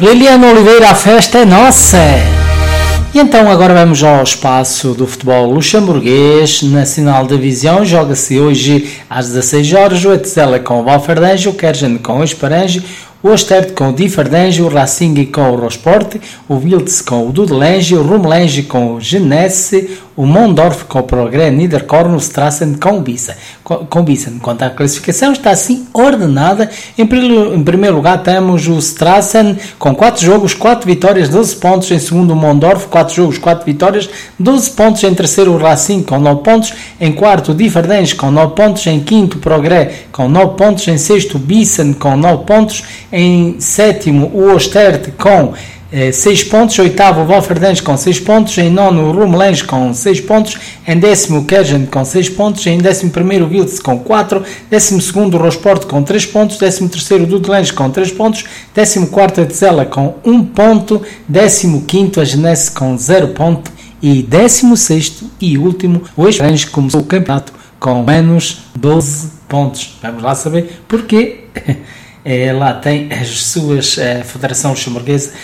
Liliana Oliveira, a festa é nossa! E então agora vamos ao espaço do futebol luxemburguês, Nacional Divisão. Joga-se hoje às 16 horas, o Etzela com o Valferdange, o Kerjen com o Esperange, o Ostert com o Differdange, o Racing com o Rosport, o Wiltz com o Dudelange, o Rumlange com o Genesse, o Mondorf com o Progrès Niederkorn, o Strassen com o Bissa. Quanto à classificação, está assim ordenada. Em primeiro lugar temos o Strassen com 4 jogos, 4 vitórias, 12 pontos. Em segundo, o Mondorf, 4 jogos, 4 vitórias, 12 pontos. Em terceiro, o Racing com 9 pontos. Em quarto, o Differdange com 9 pontos. Em quinto, o Progrès com 9 pontos. Em sexto, o Bissen com 9 pontos. Em sétimo, o Ostert com 6 pontos, oitavo o Valferdange com 6 pontos, em nono o Rumlange com 6 pontos, em décimo o Kerjen com 6 pontos, em 11º o Wiltz com 4, 12º o Rosport com 3 pontos, 13º o Dudelange com 3 pontos, 14º a Etzela com 1 ponto, 15º a Genesse com 0 ponto e 16º e último o Esperange começou o campeonato com menos 12 pontos. Vamos lá saber porquê. Lá tem as suas Federação Luxemburguesa.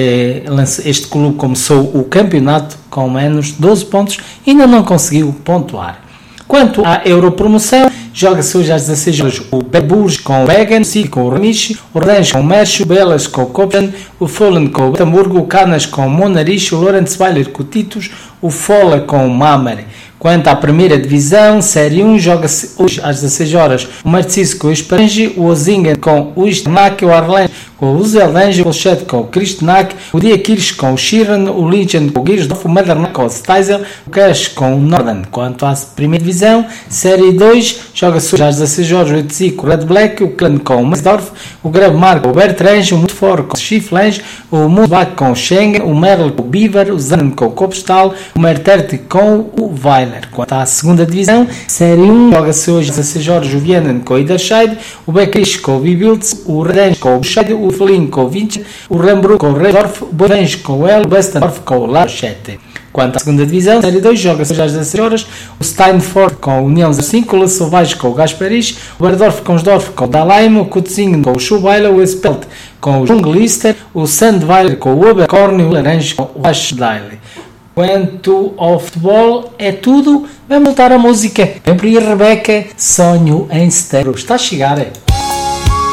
Este clube começou o campeonato com menos 12 pontos e ainda não conseguiu pontuar. Quanto à Europromoção, joga-se hoje às 16 horas o Beburg com o Wegen, o City com o Reniche, o Rennes com o Mersch, o Belas com o Kopchen, o Fohlen com o Betamburgo, o Canas com o Monarich, o Lorenzweiler com o Titus, o Fola com o Mamere. Quanto à primeira divisão, Série 1, joga-se hoje às 16 horas o Marcis com o Esperange, o Ozingen com o Isternak, o Arlen com o Uzeldange, o Olchet com o Kristenak, o Diakirch com o Schiren, o Linchen com o Girsdorf, o Madernach com o Steisel, o Cash com o Norden. Quanto à primeira divisão, Série 2, joga-se hoje às 16 horas o Etzi com o Red Black, o Klan com o Meisdorf, o Grabmar com o Bertrange, o Mutfort com o Schifflange, o Mundbach com o Schengen, o Merl com o Beaver, o Zanen com o Kopstal, o Mertert com o Weiler. Quanto à segunda divisão, Série 1, joga-se hoje às 16 horas o Vienen com o Iderscheid, o Beckrisch com o Bibiltz, o Redensch com o Buscheid, o Felin com o Vinci, o Rambruck com o Reisdorf, o Bovensch com o El, o Bestendorf com o Lachete. Quanto à segunda divisão, Série 2, joga-se hoje às 16 horas o Steinfort com o União 05, o Sauvage com o Gasperich, o Berdorf com o Sdorf com o Dahlheim, o Kutzingen com o Schubweiler, o Espelt com o Junglister, o Sandweiler com o Oberkorn e o Larange com o Aschdeile. Quanto ao futebol, é tudo. Vamos voltar à música. Vem para aí, Rebeca. Sonho em Setembro. Está a chegar, é?